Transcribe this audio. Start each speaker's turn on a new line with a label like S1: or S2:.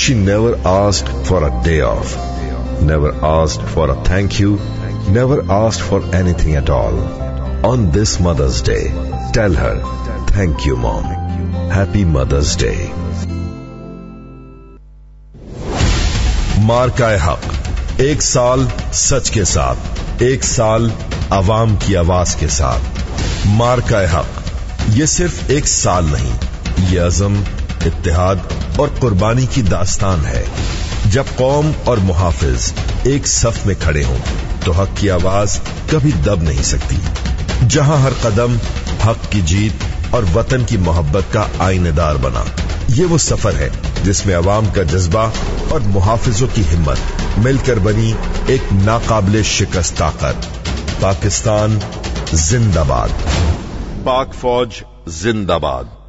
S1: She never asked for a day off, never asked for a thank you, never asked for anything at all. On this Mother's Day, tell her, thank you mom. Happy Mother's Day. मार्का हक, 1 साल सच के साथ, 1 साल अवाम की आवाज के साथ। मार्का हक, ये सिर्फ 1 साल नहीं, ये अज़म, इत्तेहाद और कुर्बानी की दास्तान है। जब कौम और मुहाफिज एक सफ में खड़े हों तो हक की आवाज कभी दब नहीं सकती। जहां हर कदम हक की जीत और वतन की मोहब्बत का आईनेदार बना, ये वो सफर है जिसमें अवाम का जज्बा और मुहाफिजों की हिम्मत मिलकर बनी एक नाकाबिले शिकस्त ताकत। पाकिस्तान जिंदाबाद, पाक फौज जिंदाबाद।